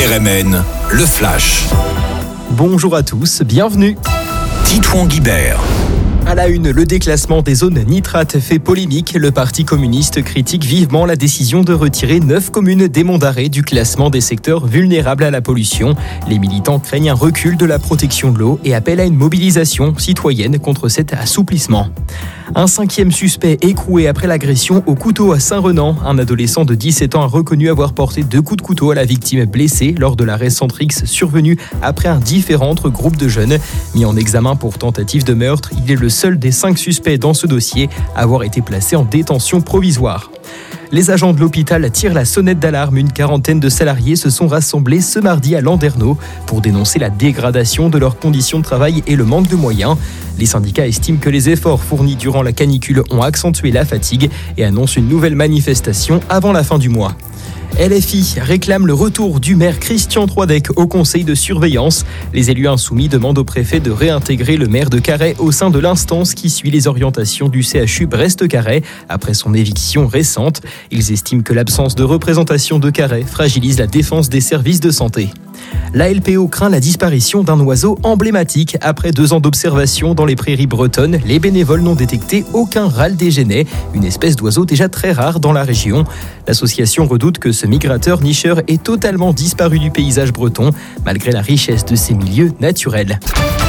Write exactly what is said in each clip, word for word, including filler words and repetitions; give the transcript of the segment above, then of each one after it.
R M N, le Flash. Bonjour à tous, bienvenue. Titouan Guibert. À la une, le déclassement des zones nitrates fait polémique. Le Parti communiste critique vivement la décision de retirer neuf communes des Monts d'Arrée du classement des secteurs vulnérables à la pollution. Les militants craignent un recul de la protection de l'eau et appellent à une mobilisation citoyenne contre cet assouplissement. Un cinquième suspect écroué après l'agression au couteau à Saint-Renan. Un adolescent de dix-sept ans a reconnu avoir porté deux coups de couteau à la victime blessée lors de l'arrêt Centrix survenu après un différent entre groupes de jeunes. Mis en examen pour tentative de meurtre, il est le seul des cinq suspects dans ce dossier à avoir été placé en détention provisoire. Les agents de l'hôpital tirent la sonnette d'alarme. Une quarantaine de salariés se sont rassemblés ce mardi à Landerneau pour dénoncer la dégradation de leurs conditions de travail et le manque de moyens. Les syndicats estiment que les efforts fournis durant la canicule ont accentué la fatigue et annoncent une nouvelle manifestation avant la fin du mois. L F I réclame le retour du maire Christian Troidec au conseil de surveillance. Les élus insoumis demandent au préfet de réintégrer le maire de Carhaix au sein de l'instance qui suit les orientations du C H U Brest-Carhaix après son éviction récente. Ils estiment que l'absence de représentation de Carhaix fragilise la défense des services de santé. La L P O craint la disparition d'un oiseau emblématique. Après deux ans d'observation dans les prairies bretonnes, les bénévoles n'ont détecté aucun râle des genêts, une espèce d'oiseau déjà très rare dans la région. L'association redoute que ce migrateur nicheur ait totalement disparu du paysage breton, malgré la richesse de ses milieux naturels.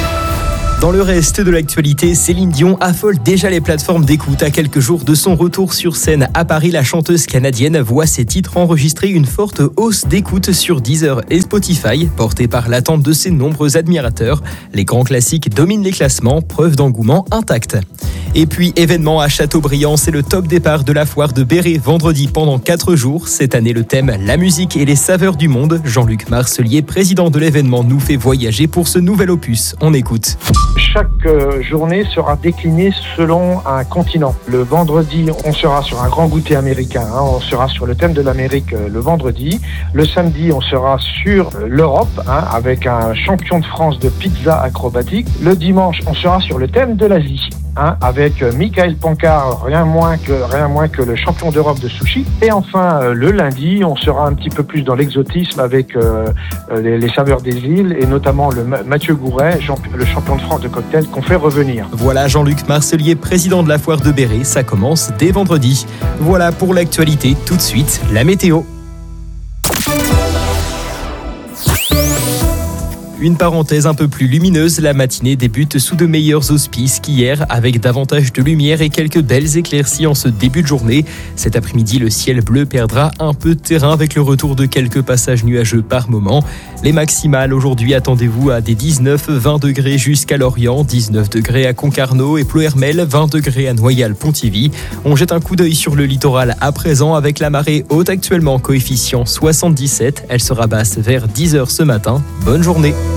Dans le reste de l'actualité, Céline Dion affole déjà les plateformes d'écoute. À quelques jours de son retour sur scène à Paris, la chanteuse canadienne voit ses titres enregistrer une forte hausse d'écoute sur Deezer et Spotify, portée par l'attente de ses nombreux admirateurs. Les grands classiques dominent les classements, preuve d'engouement intact. Et puis, événement à Châteaubriand, c'est le top départ de la foire de Béret vendredi pendant quatre jours. Cette année, le thème « La musique et les saveurs du monde ». Jean-Luc Marcelier, président de l'événement, nous fait voyager pour ce nouvel opus. On écoute. Chaque euh, journée sera déclinée selon un continent. Le vendredi, on sera sur un grand goûter américain. Hein, on sera sur le thème de l'Amérique euh, le vendredi. Le samedi, on sera sur euh, l'Europe, hein, avec un champion de France de pizza acrobatique. Le dimanche, on sera sur le thème de l'Asie. Hein, avec euh, Michael Pancard, rien moins que rien moins que le champion d'Europe de sushi. Et enfin, euh, le lundi, on sera un petit peu plus dans l'exotisme avec euh, euh, les, les saveurs des îles et notamment le Ma- Mathieu Gouret, champ- le champion de France de cocktail qu'on fait revenir. Voilà Jean-Luc Marcelier, président de la foire de Béret. Ça commence dès vendredi. Voilà pour l'actualité. Tout de suite, la météo. Une parenthèse un peu plus lumineuse, la matinée débute sous de meilleurs auspices qu'hier, avec davantage de lumière et quelques belles éclaircies en ce début de journée. Cet après-midi, le ciel bleu perdra un peu de terrain avec le retour de quelques passages nuageux par moment. Les maximales aujourd'hui, attendez-vous à des dix-neuf à vingt degrés jusqu'à Lorient, dix-neuf degrés à Concarneau et Ploërmel, vingt degrés à Noyal-Pontivy. On jette un coup d'œil sur le littoral à présent avec la marée haute actuellement, coefficient soixante-dix-sept. Elle sera basse vers dix heures ce matin. Bonne journée.